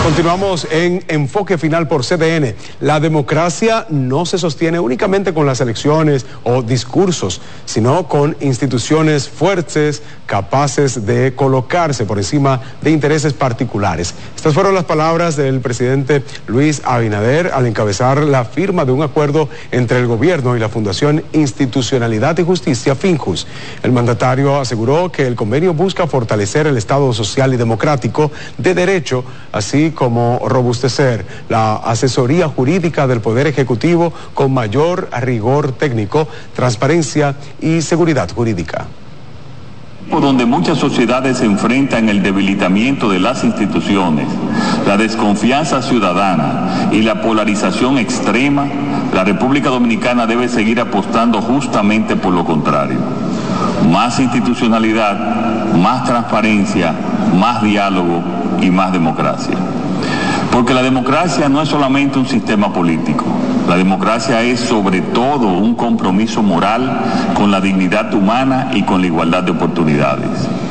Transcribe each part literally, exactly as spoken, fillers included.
Continuamos en Enfoque Final por C D N. La democracia no se sostiene únicamente con las elecciones o discursos, sino con instituciones fuertes, capaces de colocarse por encima de intereses particulares. Estas fueron las palabras del presidente Luis Abinader al encabezar la firma de un acuerdo entre el gobierno y la Fundación Institucionalidad y Justicia, FINJUS. El mandatario aseguró que el convenio busca fortalecer el Estado social y democrático de derecho, así como robustecer la asesoría jurídica del Poder Ejecutivo con mayor rigor técnico, transparencia y seguridad jurídica. Donde muchas sociedades se enfrentan el debilitamiento de las instituciones, la desconfianza ciudadana y la polarización extrema, la República Dominicana debe seguir apostando justamente por lo contrario. Más institucionalidad, más transparencia, más diálogo y más democracia. Porque la democracia no es solamente un sistema político. La democracia es sobre todo un compromiso moral con la dignidad humana y con la igualdad de oportunidades.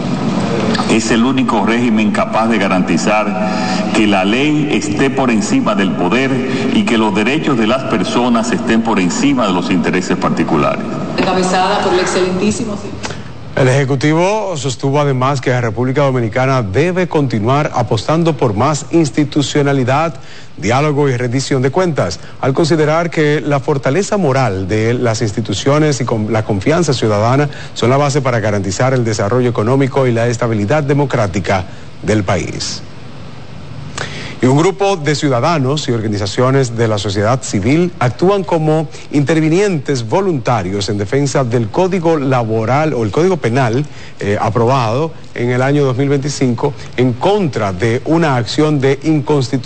Es el único régimen capaz de garantizar que la ley esté por encima del poder y que los derechos de las personas estén por encima de los intereses particulares. Encabezada por el excelentísimo... El Ejecutivo sostuvo además que la República Dominicana debe continuar apostando por más institucionalidad, diálogo y rendición de cuentas, al considerar que la fortaleza moral de las instituciones y con la confianza ciudadana son la base para garantizar el desarrollo económico y la estabilidad democrática del país. Y un grupo de ciudadanos y organizaciones de la sociedad civil actúan como intervinientes voluntarios en defensa del Código Laboral o el Código Penal eh, aprobado en el año dos mil veinticinco en contra de una acción de inconstitucionalidad